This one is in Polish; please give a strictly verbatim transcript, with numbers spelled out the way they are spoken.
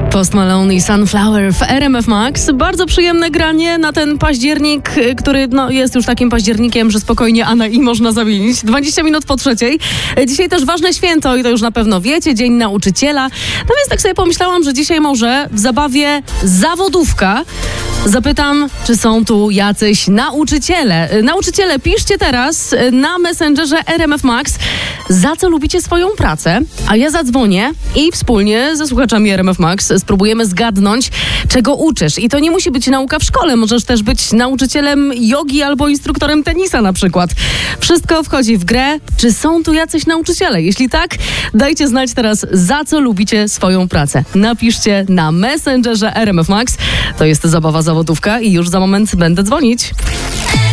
Post Malone i Sunflower w R M F Max. Bardzo przyjemne granie na ten październik, który no, jest już takim październikiem, że spokojnie Ana i można zamienić. dwadzieścia minut po trzeciej. Dzisiaj też ważne święto i to już na pewno wiecie, Dzień Nauczyciela. No więc tak sobie pomyślałam, że dzisiaj może w zabawie zawodówka zapytam, czy są tu jacyś nauczyciele. Nauczyciele, piszcie teraz na Messengerze R M F Max, za co lubicie swoją pracę, a ja zadzwonię i wspólnie ze słuchaczami R M F Max spróbujemy zgadnąć, czego uczysz. I to nie musi być nauka w szkole, możesz też być nauczycielem jogi albo instruktorem tenisa na przykład. Wszystko wchodzi w grę. Czy są tu jacyś nauczyciele? Jeśli tak, dajcie znać teraz, za co lubicie swoją pracę. Napiszcie na Messengerze R M F Max. To jest zabawa zawodówka i już za moment będę dzwonić.